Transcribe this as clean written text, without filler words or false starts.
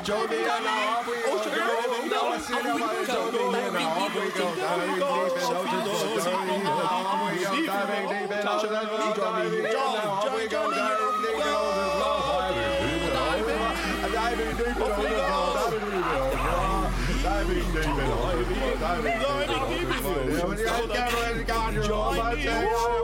Join me now, off we go. Now I see that one, join me here now, off we go. Diving deep in oceans, join me now, off we go. Diving deep in oceans, join me here now, off we go. Diving deep in oceans, diving deep in oceans, diving deep in oceans, diving deep in oceans.